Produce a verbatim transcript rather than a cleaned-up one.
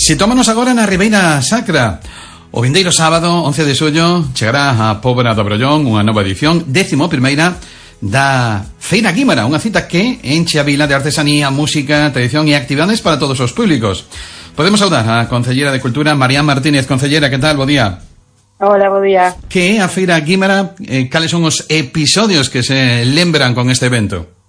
Sitómonos agora na Ribeira Sacra. O vindeiro sábado, once de xullo, chegará a Póvoa do Brollón unha nova edición, décimo primeira, da Feira Guímara, unha cita que enche a vila de artesanía, música, tradición e actividades para todos os públicos. Podemos saudar a Concellera de Cultura, María Martínez. Concellera, que tal? Bo día. Hola, bo día. Que é a Feira Guímara? Eh, cales son os episodios que se lembran con este evento?